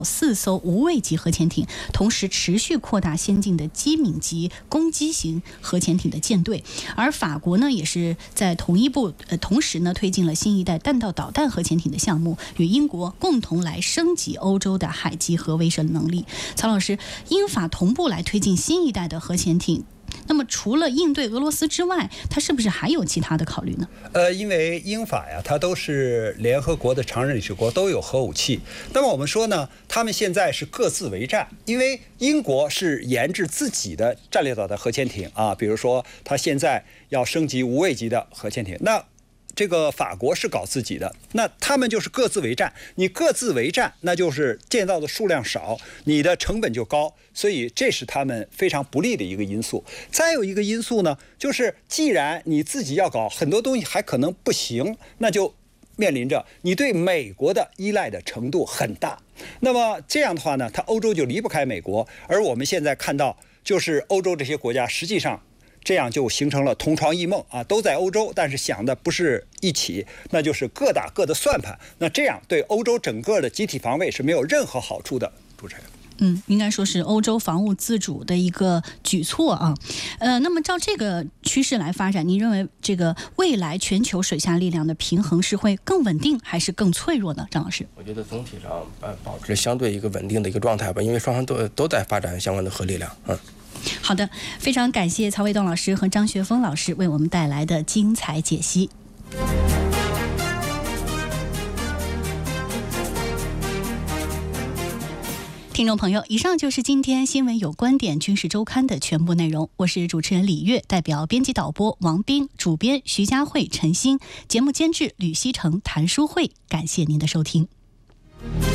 4艘无畏级核潜艇，同时持续扩大先进的机敏级攻击型核潜艇的舰队。而法国呢，也是在同时呢推进了新一代弹道导弹核潜艇的项目，与英国共同来升级欧洲的海基核威慑能力。曹老师，英法同步来推进新一代的核潜艇，那么除了应对俄罗斯之外，它是不是还有其他的考虑呢？ 因为英法呀，它都是联合国的常任理事国，都有核武器。那么我们说呢，他们现在是各自为战，因为英国是研制自己的战略导弹核潜艇啊，比如说它现在要升级无畏级的核潜艇，那这个法国是搞自己的，那他们就是各自为战。你各自为战，那就是建造的数量少，你的成本就高，所以这是他们非常不利的一个因素。再有一个因素呢，就是既然你自己要搞，很多东西还可能不行，那就面临着你对美国的依赖的程度很大。那么这样的话呢，它欧洲就离不开美国，而我们现在看到，就是欧洲这些国家实际上这样就形成了同床异梦啊，都在欧洲，但是想的不是一起，那就是各打各的算盘。那这样对欧洲整个的集体防卫是没有任何好处的。主持人。 应该说是欧洲防务自主的一个举措啊。那么照这个趋势来发展，您认为这个未来全球水下力量的平衡是会更稳定还是更脆弱呢？张老师， 我觉得总体上保持相对一个稳定的一个状态吧，因为双方都在发展相关的核力量。 好的，非常感谢曹卫东老师和张学峰老师为我们带来的精彩解析。听众朋友，以上就是今天新闻有观点军事周刊的全部内容。我是主持人李月，代表编辑导播王斌，主编徐佳慧、陈欣，节目监制吕希成、谭淑慧。感谢您的收听。